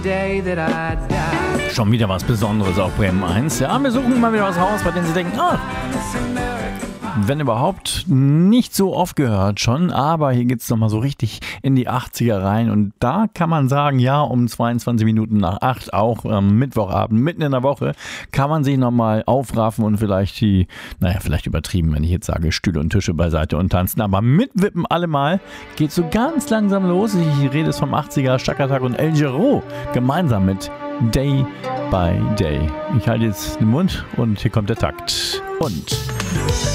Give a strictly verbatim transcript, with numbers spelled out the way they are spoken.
Schon wieder was Besonderes auf Bremen eins. Ja, wir suchen mal wieder was raus, bei dem Sie denken, ah, wenn überhaupt, nicht so oft gehört schon, aber hier geht's nochmal so richtig in die achtziger rein und da kann man sagen, ja, um zweiundzwanzig Minuten nach acht, auch am Mittwochabend, mitten in der Woche, kann man sich nochmal aufraffen und vielleicht die, naja, vielleicht übertrieben, wenn ich jetzt sage, Stühle und Tische beiseite und tanzen, aber mitwippen alle mal, geht so ganz langsam los. Ich rede es vom achtziger, Chaka-Tak und El Giro, gemeinsam mit Day by Day. Ich halte jetzt den Mund und hier kommt der Takt. Und